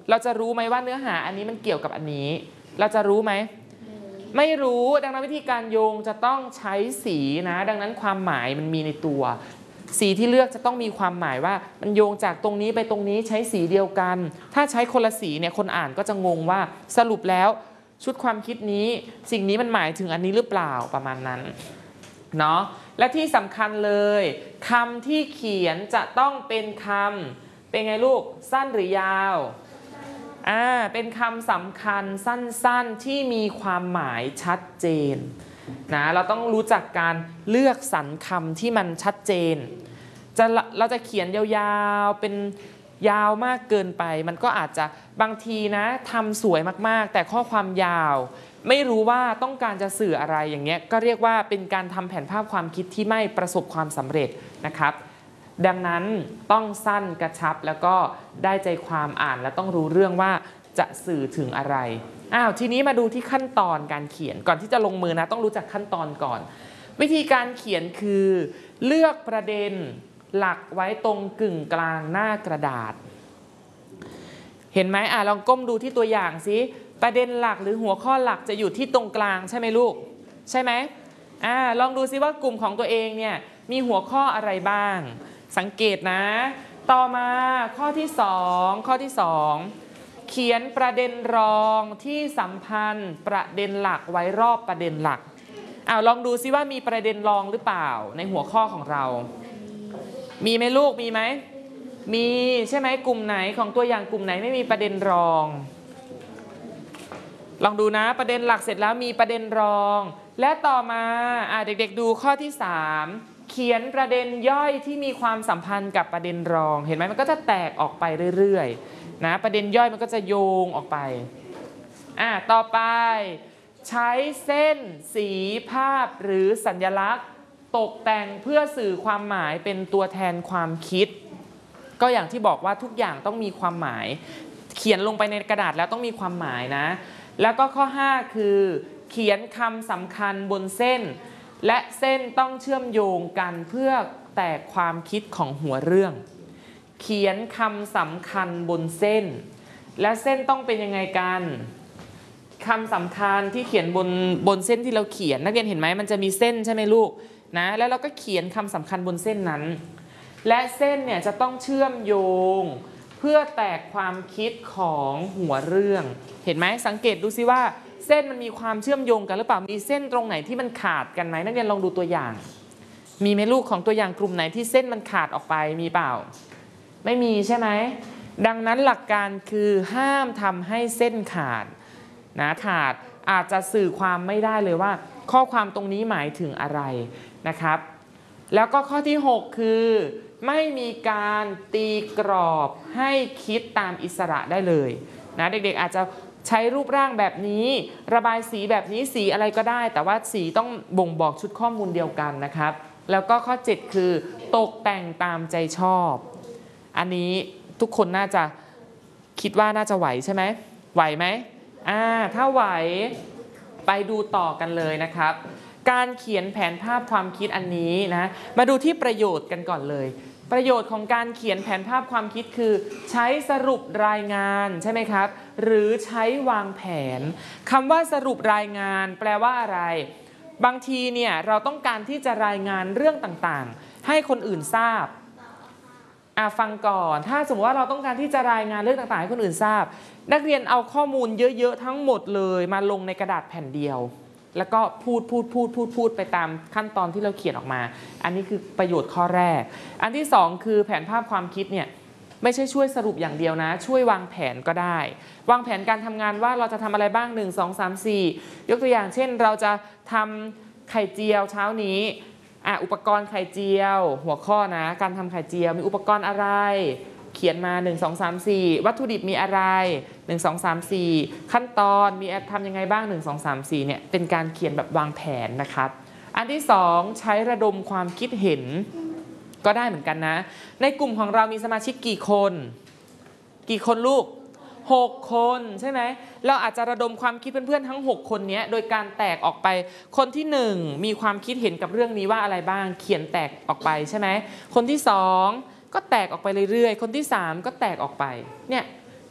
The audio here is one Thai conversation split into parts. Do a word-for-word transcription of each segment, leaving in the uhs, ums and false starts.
เราจะรู้ไหมว่าเนื้อหาอันนี้มันเกี่ยวกับอันนี้เราจะรู้ไหมไม่รู้ดังนั้นวิธีการโยงจะต้องใช้สีนะดังนั้นความหมายมันมีในตัวสีที่เลือกจะต้องมีความหมายว่ามันโยงจากตรงนี้ไปตรงนี้ใช้สีเดียวกันถ้าใช้คนละสีเนี่ยคนอ่านก็จะงงว่าสรุปแล้วชุดความคิดนี้สิ่งนี้มันหมายถึงอันนี้หรือเปล่าประมาณนั้นเนาะและที่สำคัญเลยคำที่เขียนจะต้องเป็นคำเป็นไงลูกสั้นหรือยาวอ่าเป็นคำสำคัญสั้นๆที่มีความหมายชัดเจนนะเราต้องรู้จักการเลือกสรรคำที่มันชัดเจนจะเราจะเขียนยาวๆเป็นยาวมากเกินไปมันก็อาจจะบางทีนะทำสวยมากๆแต่ข้อความยาวไม่รู้ว่าต้องการจะสื่ออะไรอย่างเงี้ยก็เรียกว่าเป็นการทำแผนภาพความคิดที่ไม่ประสบความสำเร็จนะครับดังนั้นต้องสั้นกระชับแล้วก็ได้ใจความอ่านและต้องรู้เรื่องว่าจะสื่อถึงอะไรอ้าวทีนี้มาดูที่ขั้นตอนการเขียนก่อนที่จะลงมือนะต้องรู้จักขั้นตอนก่อนวิธีการเขียนคือเลือกประเด็นหลักไว้ตรงกึ่งกลางหน้ากระดาษเห็นไหมอ่ะลองก้มดูที่ตัวอย่างสิประเด็นหลักหรือหัวข้อหลักจะอยู่ที่ตรงกลางใช่ไหมลูกใช่ไหมอ่าลองดูซิว่ากลุ่มของตัวเองเนี่ยมีหัวข้ออะไรบ้างสังเกตนะต่อมาข้อที่สองข้อที่สองเขียนประเด็นรองที่สัมพันธ์ประเด็นหลักไว้รอบประเด็นหลักอ้าวลองดูซิว่ามีประเด็นรองหรือเปล่าในหัวข้อของเรามีไหมลูกมีไหมมีใช่ไหมกลุ่มไหนของตัวอย่างกลุ่มไหนไม่มีประเด็นรองลองดูนะประเด็นหลักเสร็จแล้วมีประเด็นรองและต่อมาอ่ะเด็กๆดูข้อที่สามเขียนประเด็นย่อยที่มีความสัมพันธ์กับประเด็นรองเห็นไหมมันก็จะแตกออกไปเรื่อยๆนะประเด็นย่อยมันก็จะโยงออกไปอ่ะต่อไปใช้เส้นสีภาพหรือสัญลักษณ์ตกแต่งเพื่อสื่อความหมายเป็นตัวแทนความคิดก็อย่างที่บอกว่าทุกอย่างต้องมีความหมายเขียนลงไปในกระดาษแล้วต้องมีความหมายนะแล้วก็ข้อห้าคือเขียนคำสำคัญบนเส้นและเส้นต้องเชื่อมโยงกันเพื่อแตกความคิดของหัวเรื่องเขียนคำสำคัญบนเส้นและเส้นต้องเป็นยังไงกันคำสำคัญที่เขียนบนบนเส้นที่เราเขียนนักเรียนเห็นไหมมันจะมีเส้นใช่ไหมลูกนะแล้วเราก็เขียนคำสำคัญบนเส้นนั้นและเส้นเนี่ยจะต้องเชื่อมโยงเพื่อแตกความคิดของหัวเรื่องเห็นไหมสังเกตดูซิว่าเส้นมันมีความเชื่อมโยงกันหรือเปล่ามีเส้นตรงไหนที่มันขาดกันไหมนักเรียนลองดูตัวอย่างมีไหมลูกของตัวอย่างกลุ่มไหนที่เส้นมันขาดออกไปมีเปล่าไม่มีใช่ไหมดังนั้นหลักการคือห้ามทำให้เส้นขาดนะขาดอาจจะสื่อความไม่ได้เลยว่าข้อความตรงนี้หมายถึงอะไรนะครับแล้วก็ข้อที่หกคือไม่มีการตีกรอบให้คิดตามอิสระได้เลยนะเด็กๆอาจจะใช้รูปร่างแบบนี้ระบายสีแบบนี้สีอะไรก็ได้แต่ว่าสีต้องบ่งบอกชุดข้อมูลเดียวกันนะครับแล้วก็ข้อเจ็ดคือตกแต่งตามใจชอบอันนี้ทุกคนน่าจะคิดว่าน่าจะไหวใช่ไหมไหวไหมอ่าถ้าไหวไปดูต่อกันเลยนะครับการเขียนแผนภาพความคิดอันนี้นะมาดูที่ประโยชน์กันก่อนเลยประโยชน์ของการเขียนแผนภาพความคิดคือใช้สรุปรายงานใช่ไหมครับหรือใช้วางแผนคำว่าสรุปรายงานแปลว่าอะไรบางทีเนี่ยเราต้องการที่จะรายงานเรื่องต่างๆให้คนอื่นทราบอ่ะฟังก่อนถ้าสมมติว่าเราต้องการที่จะรายงานเรื่องต่างๆให้คนอื่นทราบนักเรียนเอาข้อมูลเยอะๆทั้งหมดเลยมาลงในกระดาษแผ่นเดียวแล้วก็พูดพูดพูดพูดพูดไปตามขั้นตอนที่เราเขียนออกมาอันนี้คือประโยชน์ข้อแรกอันที่สองคือแผนภาพความคิดเนี่ยไม่ใช่ช่วยสรุปอย่างเดียวนะช่วยวางแผนก็ได้วางแผนการทำงานว่าเราจะทำอะไรบ้างหนึ่ง สอง สาม สี่ยกตัวอย่างเช่นเราจะทำไข่เจียวเช้านี้อ่ะอุปกรณ์ไข่เจียวหัวข้อนะการทำไข่เจียวมีอุปกรณ์อะไรเขียนมาหนึ่ง สอง สาม สี่วัตถุดิบมีอะไรหนึ่ง สอง สาม สี่ขั้นตอนมีทำยังไงบ้างหนึ่ง สอง สาม สี่เนี่ยเป็นการเขียนแบบวางแผนนะครับอันที่สองใช้ระดมความคิดเห็นก็ได้เหมือนกันนะในกลุ่มของเรามีสมาชิกกี่คนกี่คนลูกหกคนใช่ไหมเราอาจจะระดมความคิดเพื่อนๆทั้งหกคนนี้โดยการแตกออกไปคนที่หนึ่งมีความคิดเห็นกับเรื่องนี้ว่าอะไรบ้างเขียนแตกออกไปใช่ไหมคนที่สองก็แตกออกไปเรื่อยๆคนที่สามก็แตกออกไปเนี่ย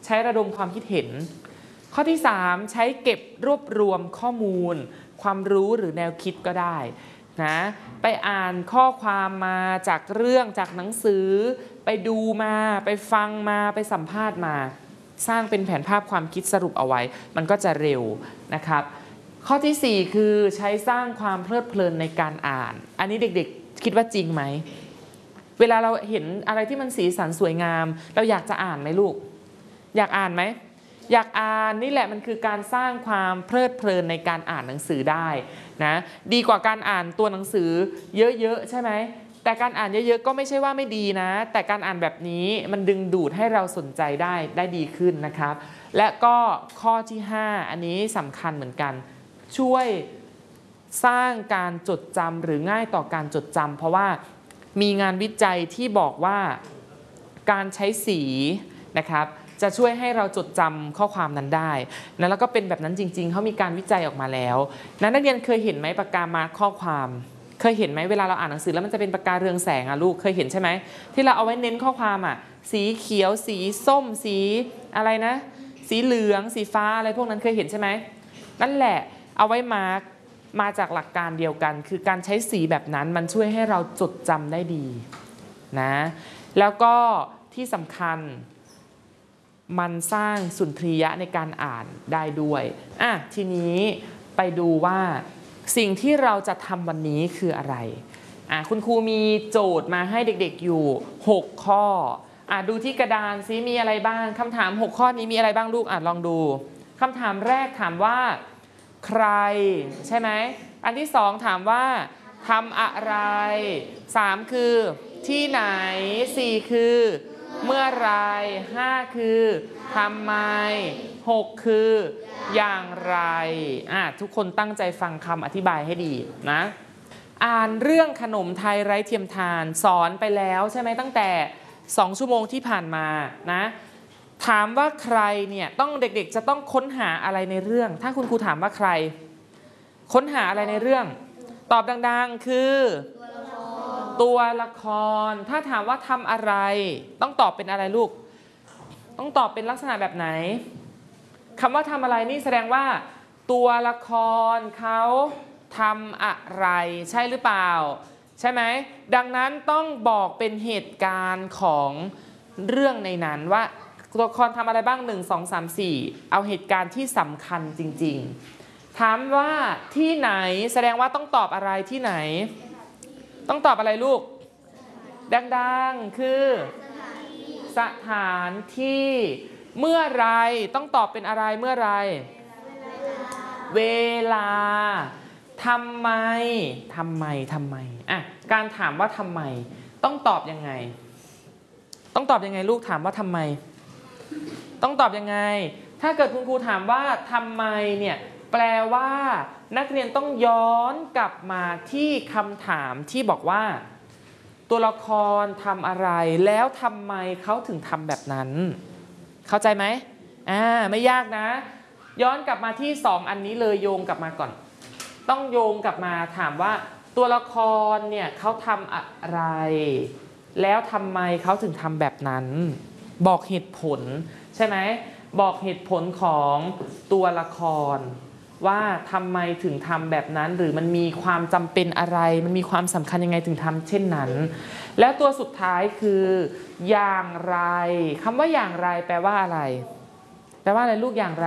ใช้ระดมความคิดเห็นข้อที่สามใช้เก็บรวบรวมข้อมูลความรู้หรือแนวคิดก็ได้นะไปอ่านข้อความมาจากเรื่องจากหนังสือไปดูมาไปฟังมาไปสัมภาษณ์มาสร้างเป็นแผนภาพความคิดสรุปเอาไว้มันก็จะเร็วนะครับข้อที่สี่คือใช้สร้างความเพลิดเพลินในการอ่านอันนี้เด็กๆคิดว่าจริงไหมเวลาเราเห็นอะไรที่มันสีสันสวยงามเราอยากจะอ่านไหมลูกอยากอ่านไหมอยากอ่านนี่แหละมันคือการสร้างความเพลิดเพลินในการอ่านหนังสือได้นะดีกว่าการอ่านตัวหนังสือเยอะๆใช่ไหมแต่การอ่านเยอะๆก็ไม่ใช่ว่าไม่ดีนะแต่การอ่านแบบนี้มันดึงดูดให้เราสนใจได้ได้ดีขึ้นนะครับและก็ข้อที่ห้าอันนี้สำคัญเหมือนกันช่วยสร้างการจดจำหรือง่ายต่อการจดจำเพราะว่ามีงานวิจัยที่บอกว่าการใช้สีนะครับจะช่วยให้เราจดจำข้อความนั้นได้นะแล้วก็เป็นแบบนั้นจริงๆเขามีการวิจัยออกมาแล้วนะนักเรียนเคยเห็นไหมปากกามาร์คข้อความเคยเห็นไหมเวลาเราอ่านหนังสือแล้วมันจะเป็นปากกาเรืองแสงอ่ะลูกเคยเห็นใช่ไหมที่เราเอาไว้เน้นข้อความอ่ะสีเขียวสีส้มสีอะไรนะสีเหลืองสีฟ้าอะไรพวกนั้นเคยเห็นใช่ไหมนั่นแหละเอาไว้มาร์คมาจากหลักการเดียวกันคือการใช้สีแบบนั้นมันช่วยให้เราจดจำได้ดีนะแล้วก็ที่สำคัญมันสร้างสุนทรียะในการอ่านได้ด้วยอ่ะทีนี้ไปดูว่าสิ่งที่เราจะทำวันนี้คืออะไรอ่ะคุณครูมีโจทย์มาให้เด็กๆอยู่หกข้ออ่ะดูที่กระดานซิมีอะไรบ้างคำถามหกข้อนี้มีอะไรบ้างลูกอ่ะลองดูคำถามแรกถามว่าใครใช่ไหมอันที่สองถามว่าทำอะไรสามคือที่ไหนสี่คือเมื่อไรห้าคือทำไมหกคืออย่างไรอ่ะทุกคนตั้งใจฟังคำอธิบายให้ดีนะอ่านเรื่องขนมไทยไร้เทียมทานสอนไปแล้วใช่ไหมตั้งแต่สองชั่วโมงที่ผ่านมานะถามว่าใครเนี่ยต้องเด็กๆจะต้องค้นหาอะไรในเรื่องถ้าคุณครูถามว่าใครค้นหาอะไรในเรื่องตอบดังๆคือตัวละครถ้าถามว่าทำอะไรต้องตอบเป็นอะไรลูกต้องตอบเป็นลักษณะแบบไหนคำว่าทำอะไรนี่แสดงว่าตัวละครเขาทำอะไรใช่หรือเปล่าใช่ไหมดังนั้นต้องบอกเป็นเหตุการณ์ของเรื่องในนั้นว่าตัวละครทำอะไรบ้างหนึ่ง สอง สาม สี่เอาเหตุการณ์ที่สำคัญจริงๆถามว่าที่ไหนแสดงว่าต้องตอบอะไรที่ไหนต้องตอบอะไรลูกดังๆคือสถานที่เมื่อไรต้องตอบเป็นอะไรเมื่อไรเวลาทำไมทำไมทำไมอ่ะการถามว่าทำไมต้องตอบยังไงต้องตอบยังไงลูกถามว่าทำไมต้องตอบยังไงถ้าเกิดคุณครูถามว่าทำไมเนี่ยแปลว่านักเรียนต้องย้อนกลับมาที่คำถามที่บอกว่าตัวละครทำอะไรแล้วทำไมเขาถึงทำแบบนั้นเข้าใจไหมอ่าไม่ยากนะย้อนกลับมาที่สองอันนี้เลยโยงกลับมาก่อนต้องโยงกลับมาถามว่าตัวละครเนี่ยเขาทำอะไรแล้วทำไมเขาถึงทำแบบนั้นบอกเหตุผลใช่ไหมบอกเหตุผลของตัวละครว่าทำไมถึงทำแบบนั้นหรือมันมีความจำเป็นอะไรมันมีความสำคัญยังไงถึงทำเช่นนั้นแล้วตัวสุดท้ายคืออย่างไรคำว่าอย่างไรแปลว่าอะไรแปลว่าอะไรลูกอย่างไร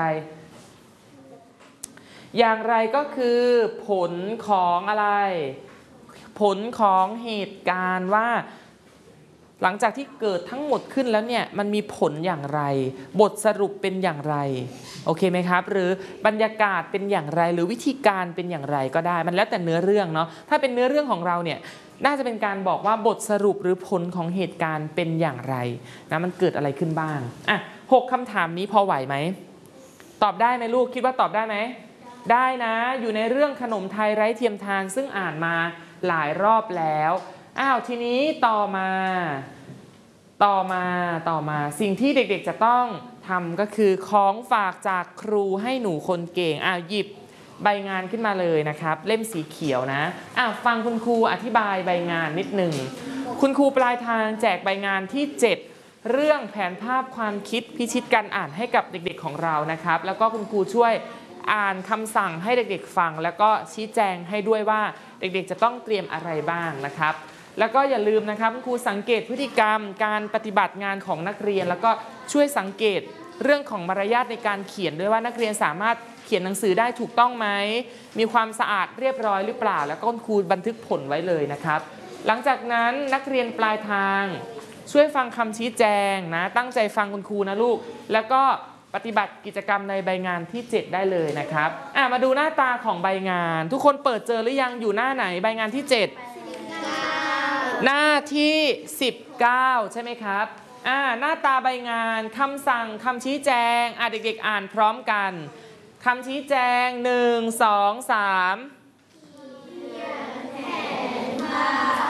อย่างไรก็คือผลของอะไรผลของเหตุการณ์ว่าหลังจากที่เกิดทั้งหมดขึ้นแล้วเนี่ยมันมีผลอย่างไรบทสรุปเป็นอย่างไรโอเคไหมครับหรือบรรยากาศเป็นอย่างไรหรือวิธีการเป็นอย่างไรก็ได้มันแล้วแต่เนื้อเรื่องเนาะถ้าเป็นเนื้อเรื่องของเราเนี่ยน่าจะเป็นการบอกว่าบทสรุปหรือผลของเหตุการณ์เป็นอย่างไรนะมันเกิดอะไรขึ้นบ้างอ่ะหกคำถามนี้พอไหวไหมตอบได้ไหมลูกคิดว่าตอบได้ไหมได้นะอยู่ในเรื่องขนมไทยไร้เทียมทานซึ่งอ่านมาหลายรอบแล้วอ้าวทีนี้ต่อมาต่อมาต่อมาสิ่งที่เด็กๆจะต้องทำก็คือของฝากจากครูให้หนูคนเก่งอ้าวหยิบใบงานขึ้นมาเลยนะครับเล่มสีเขียวนะอ้าวฟังคุณครูอธิบายใบงานนิดหนึ่งคุณครูปลายทางแจกใบงานที่เจ็ดเรื่องแผนภาพความคิดพิชิตการอ่านให้กับเด็กๆของเรานะครับแล้วก็คุณครูช่วยอ่านคำสั่งให้เด็กๆฟังแล้วก็ชี้แจงให้ด้วยว่าเด็กๆจะต้องเตรียมอะไรบ้างนะครับแล้วก็อย่าลืมนะครับคุณครูสังเกตพฤติกรรมการปฏิบัติงานของนักเรียนแล้วก็ช่วยสังเกตเรื่องของมารยาทในการเขียนด้วยว่านักเรียนสามารถเขียนหนังสือได้ถูกต้องไหมมีความสะอาดเรียบร้อยหรือเปล่าแล้วก็คุณครูบันทึกผลไว้เลยนะครับหลังจากนั้นนักเรียนปลายทางช่วยฟังคำชี้แจงนะตั้งใจฟังคุณครูนะลูกแล้วก็ปฏิบัติกิจกรรมในใบงานที่เจ็ดได้เลยนะครับอ่ะมาดูหน้าตาของใบงานทุกคนเปิดเจอหรือยังอยู่หน้าไหนใบงานที่เจ็ดหน้าที่สิบเก้าใช่ไหมครับอ่าหน้าตาใบงานคำสั่งคำชี้แจงอ่ะเด็กๆอ่านพร้อมกันคำชี้แจงหนึ่ง สอง สามเขียนแผนภาพ